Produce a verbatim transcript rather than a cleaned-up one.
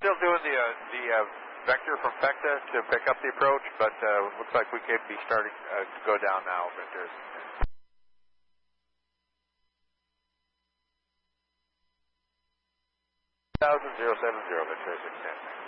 Still doing the uh, the uh, vector from Pecta to pick up the approach, but uh, looks like we could be starting uh, to go down now. But there's one thousand, zero seven zero, Victor six ten.